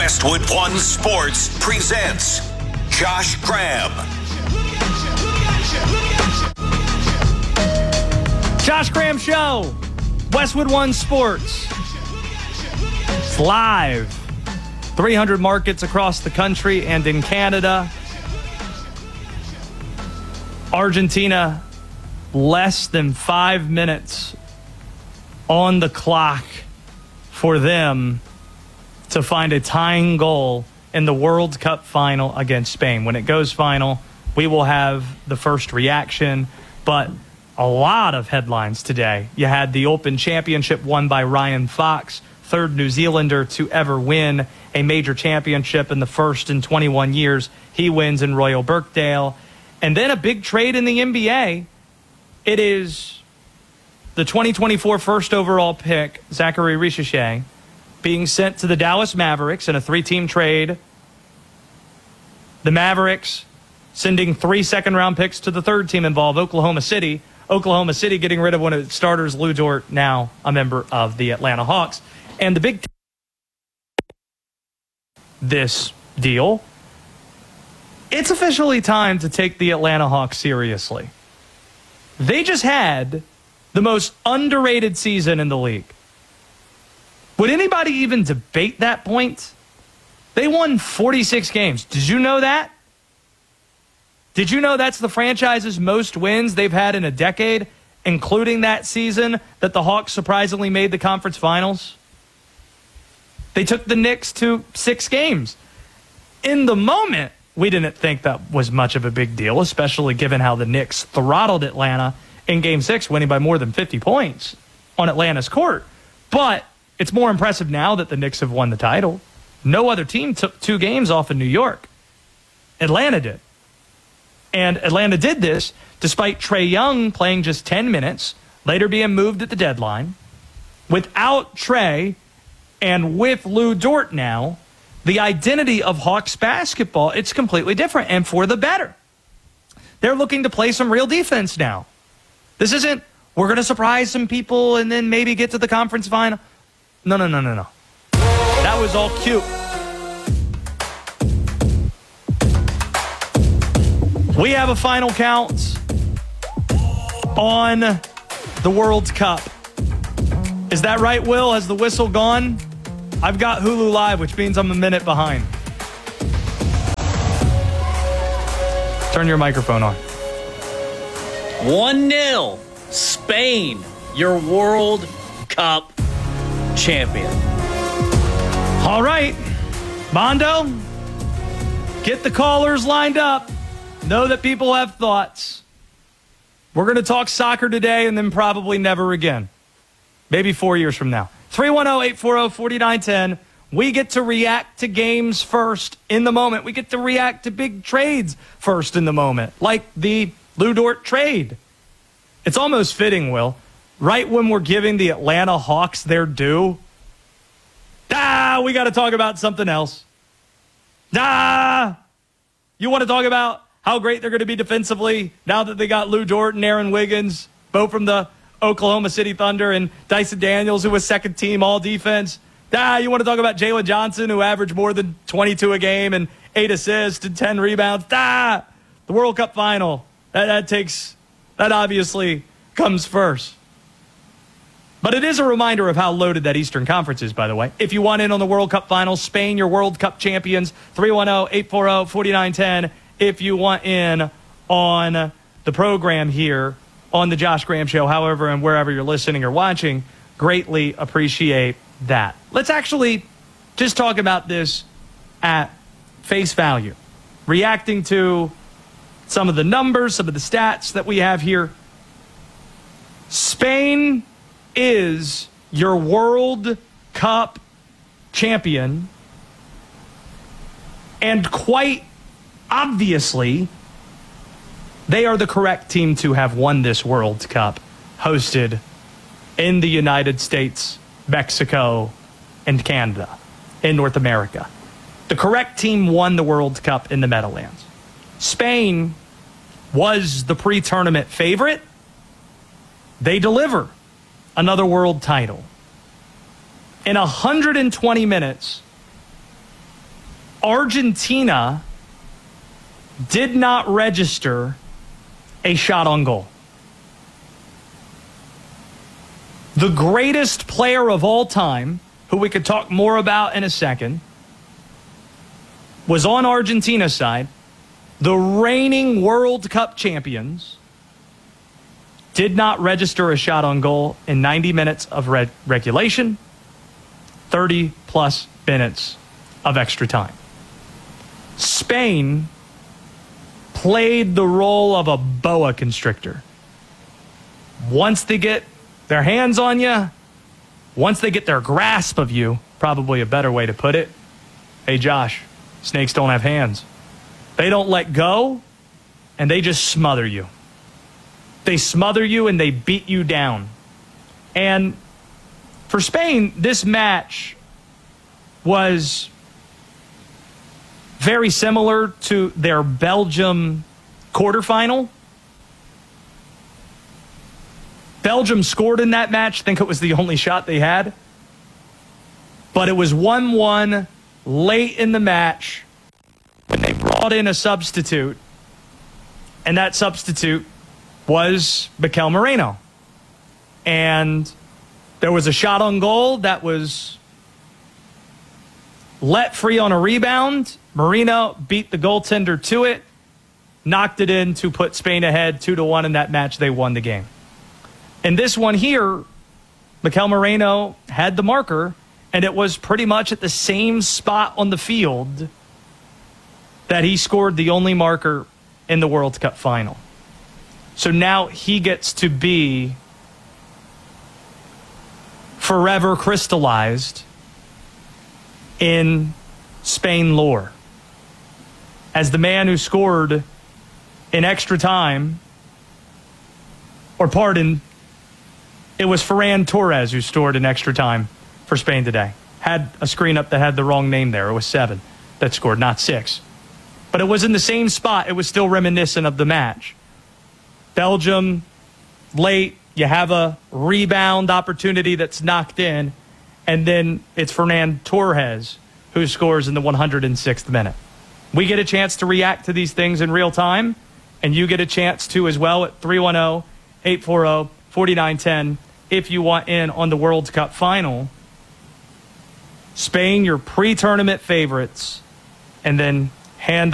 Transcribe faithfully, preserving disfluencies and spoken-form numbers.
Westwood One Sports presents Josh Graham. Josh Graham Show, Westwood One Sports. It's live. three hundred markets across the country and in Canada. Argentina, less than five minutes on the clock for them to find a tying goal in the World Cup final against Spain. When it goes final, we will have the first reaction, but a lot of headlines today. You had the Open Championship won by Ryan Fox, third New Zealander to ever win a major championship, in the first in twenty-one years. He wins in Royal Birkdale. And then a big trade in the N B A. It is the twenty twenty-four first overall pick, Zachary Richeche, being sent to the Dallas Mavericks in a three-team trade. The Mavericks sending three second-round picks to the third team involved, Oklahoma City. Oklahoma City getting rid of one of its starters, Lou Dort, now a member of the Atlanta Hawks. And the big this deal, it's officially time to take the Atlanta Hawks seriously. They just had the most underrated season in the league. Would anybody even debate that point? They won forty-six games. Did you know that? Did you know that's the franchise's most wins they've had in a decade, including that season that the Hawks surprisingly made the conference finals? They took the Knicks to six games. In the moment, we didn't think that was much of a big deal, especially given how the Knicks throttled Atlanta in Game six, winning by more than fifty points on Atlanta's court. But it's more impressive now that the Knicks have won the title. No other team took two games off in New York. Atlanta did. And Atlanta did this despite Trae Young playing just ten minutes, later being moved at the deadline. Without Trae and with Lou Dort now, the identity of Hawks basketball, it's completely different, and for the better. They're looking to play some real defense now. This isn't, we're going to surprise some people and then maybe get to the conference final. No, no, no, no, no. That was all cute. We have a final count on the World Cup. Is that right, Will? Has the whistle gone? I've got Hulu Live, which means I'm a minute behind. Turn your microphone on. one nil, Spain, your World Cup champion. All right, Mondo, get the callers lined up. Know that people have thoughts. We're going to talk soccer today and then probably never again. Maybe four years from now. three one zero, eight four zero, four nine one zero. We get to react to games first in the moment. We get to react to big trades first in the moment, like the Lou Dort trade. It's almost fitting, Will. Right when we're giving the Atlanta Hawks their due, ah, we got to talk about something else. Ah, you want to talk about how great they're going to be defensively now that they got Lou Dort and Aaron Wiggins, both from the Oklahoma City Thunder, and Dyson Daniels, who was second team all defense. Ah, you want to talk about Jalen Johnson, who averaged more than twenty-two a game and eight assists and ten rebounds. Ah, the World Cup final. That, that takes, that obviously comes first. But it is a reminder of how loaded that Eastern Conference is, by the way. If you want in on the World Cup finals, Spain, your World Cup champions, three one zero, eight four zero, four nine one zero. If you want in on the program here on the Josh Graham Show, however and wherever you're listening or watching, greatly appreciate that. Let's actually just talk about this at face value, reacting to some of the numbers, some of the stats that we have here. Spain is your World Cup champion, and quite obviously, they are the correct team to have won this World Cup, hosted in the United States, Mexico, and Canada, in North America. The correct team won the World Cup in the Meadowlands. Spain was the pre-tournament favorite. They deliver another world title. In one hundred twenty minutes, Argentina did not register a shot on goal. The greatest player of all time, who we could talk more about in a second, was on Argentina's side. The reigning World Cup champions did not register a shot on goal in ninety minutes of red regulation, thirty plus minutes of extra time. Spain played the role of a boa constrictor. Once they get their hands on you, once they get their grasp of you, probably a better way to put it. Hey, Josh, snakes don't have hands. They don't let go, and they just smother you. They smother you, and they beat you down. And for Spain, this match was very similar to their Belgium quarterfinal. Belgium scored in that match. I think it was the only shot they had. But it was one one late in the match when they brought in a substitute. And that substitute was Mikel Merino. And there was a shot on goal that was let free on a rebound. Merino beat the goaltender to it, knocked it in to put Spain ahead two to one in that match. They won the game. In this one here, Mikel Merino had the marker, and it was pretty much at the same spot on the field that he scored the only marker in the World Cup final. So now he gets to be forever crystallized in Spain lore as the man who scored in extra time, or pardon, it was Ferran Torres who scored in extra time for Spain today. Had a screen up that had the wrong name there. It was seven that scored, not six. But it was in the same spot. It was still reminiscent of the match. Belgium, late, you have a rebound opportunity that's knocked in, and then it's Ferran Torres who scores in the one hundred sixth minute. We get a chance to react to these things in real time, and you get a chance to as well at three one zero, eight four zero, four nine one zero if you want in on the World Cup final. Spain, your pre-tournament favorites, and then hand